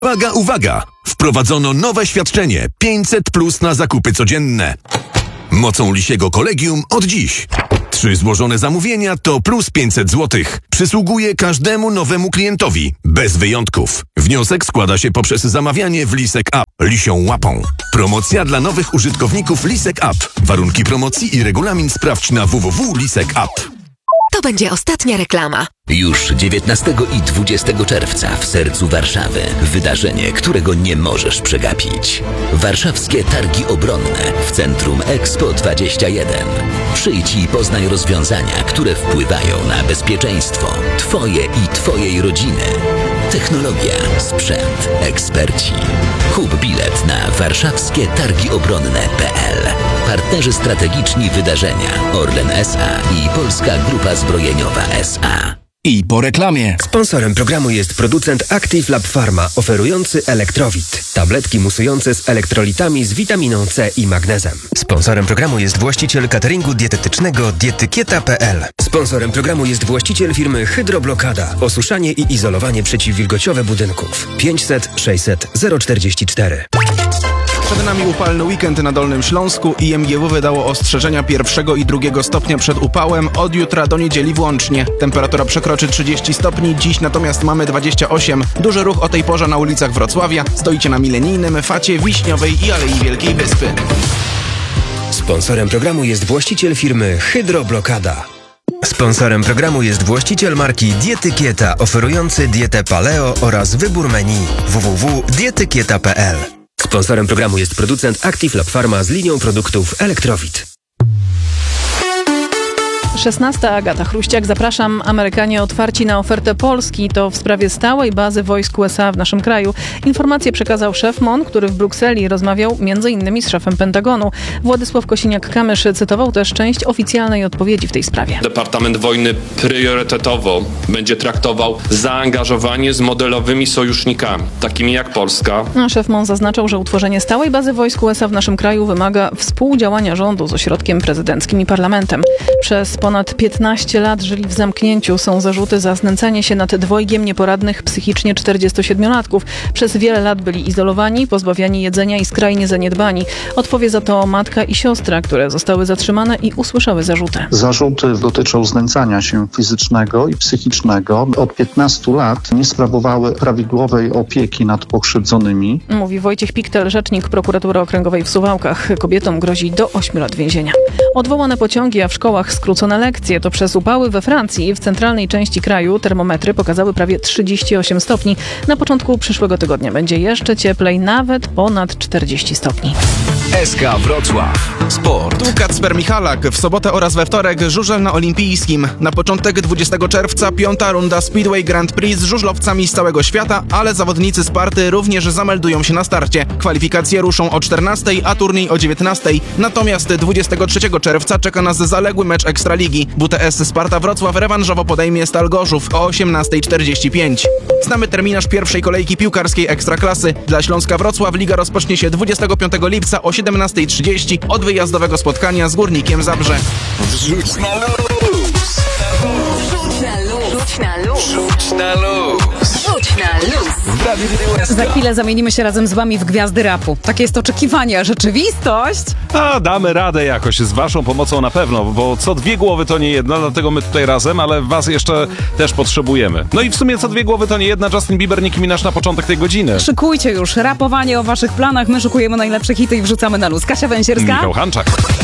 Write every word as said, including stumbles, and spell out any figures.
Uwaga, uwaga! Wprowadzono nowe świadczenie pięćset plus na zakupy codzienne. Mocą Lisiego Kolegium od dziś. Trzy złożone zamówienia to plus pięćset złotych. Przysługuje każdemu nowemu klientowi, bez wyjątków. Wniosek składa się poprzez zamawianie w Lisek App Lisią Łapą. Promocja dla nowych użytkowników Lisek App. Warunki promocji i regulamin sprawdź na w w w kropka lisek app. To będzie ostatnia reklama. Już dziewiętnastego i dwudziestego czerwca w sercu Warszawy wydarzenie, którego nie możesz przegapić. Warszawskie Targi Obronne w Centrum Expo dwadzieścia jeden. Przyjdź i poznaj rozwiązania, które wpływają na bezpieczeństwo Twoje i Twojej rodziny. Technologia, sprzęt, eksperci. Kup bilet na warszawskie targi obronne kropka p l. Partnerzy strategiczni wydarzenia Orlen S A i Polska Grupa Zbrojeniowa S A. I po reklamie. Sponsorem programu jest producent Active Lab Pharma, oferujący Elektrowit. Tabletki musujące z elektrolitami z witaminą C i magnezem. Sponsorem programu jest właściciel cateringu dietetycznego Dietykieta kropka p l. Sponsorem programu jest właściciel firmy Hydroblokada. Osuszanie i izolowanie przeciwwilgociowe budynków. pięćset sześćset zero czterdzieści cztery. Przed nami upalny weekend na Dolnym Śląsku. I M G W wydało ostrzeżenia pierwszego i drugiego stopnia przed upałem od jutra do niedzieli włącznie. Temperatura przekroczy trzydzieści stopni, dziś natomiast mamy dwadzieścia osiem. Duży ruch o tej porze na ulicach Wrocławia. Stoicie na Milenijnym, Facie, Wiśniowej i Alei Wielkiej Wyspy. Sponsorem programu jest właściciel firmy Hydroblokada. Sponsorem programu jest właściciel marki Dietykieta, oferujący dietę paleo oraz wybór menu w w w kropka dietykieta kropka p l. Sponsorem programu jest producent Active Lab Pharma z linią produktów Elektrowit. szesnasta Agata Chruściak. Zapraszam. Amerykanie otwarci na ofertę Polski. To w sprawie stałej bazy wojsk U S A w naszym kraju. Informację przekazał szef M O N, który w Brukseli rozmawiał między innymi z szefem Pentagonu. Władysław Kosiniak-Kamysz cytował też część oficjalnej odpowiedzi w tej sprawie. Departament Wojny priorytetowo będzie traktował zaangażowanie z modelowymi sojusznikami, takimi jak Polska. A szef M O N zaznaczał, że utworzenie stałej bazy wojsk U S A w naszym kraju wymaga współdziałania rządu z ośrodkiem prezydenckim i parlamentem. Przez ponad piętnaście lat żyli w zamknięciu. Są zarzuty za znęcanie się nad dwojgiem nieporadnych psychicznie czterdziestosiedmiolatków. Przez wiele lat byli izolowani, pozbawiani jedzenia i skrajnie zaniedbani. Odpowie za to matka i siostra, które zostały zatrzymane i usłyszały zarzuty. Zarzuty dotyczą znęcania się fizycznego i psychicznego. Od piętnastu lat nie sprawowały prawidłowej opieki nad pokrzywdzonymi. Mówi Wojciech Piktel, rzecznik prokuratury okręgowej w Suwałkach. Kobietom grozi do ośmiu lat więzienia. Odwołane pociągi, a w szkołach skrócone lekcje. To przez upały we Francji. W centralnej części kraju termometry pokazały prawie trzydzieści osiem stopni. Na początku przyszłego tygodnia będzie jeszcze cieplej, nawet ponad czterdzieści stopni. S K Wrocław. Sport. Tu Kacper Michalak. W sobotę oraz we wtorek żużel na Olimpijskim. Na początek dwudziestego czerwca piąta runda Speedway Grand Prix z żużlowcami z całego świata, ale zawodnicy Sparty również zameldują się na starcie. Kwalifikacje ruszą o czternastej, a turniej o dziewiętnastej. Natomiast dwudziestego trzeciego czerwca czeka nas zaległy mecz Ekstraligi. W T S Sparta Wrocław rewanżowo podejmie Stal Gorzów o osiemnastej czterdzieści pięć. Znamy terminarz pierwszej kolejki piłkarskiej Ekstraklasy. Dla Śląska Wrocław liga rozpocznie się dwudziestego piątego lipca o siedemnastej trzydzieści od wyjazdowego spotkania z Górnikiem Zabrze. Wrzuć na luz! Wrzuć na luz! Wrzuć na luz! Wrzuć na luz! Wrzuć na luz! Za chwilę zamienimy się razem z wami w gwiazdy rapu. Takie jest oczekiwanie, a rzeczywistość? A damy radę jakoś, z waszą pomocą na pewno, bo co dwie głowy to nie jedna, dlatego my tutaj razem, ale was jeszcze też potrzebujemy. No i w sumie co dwie głowy to nie jedna, Justin Bieber, Nicki Minaj na początek tej godziny. Szykujcie już rapowanie o waszych planach, my szykujemy najlepsze hity i wrzucamy na luz. Kasia Węsierska, Michał Hanczak.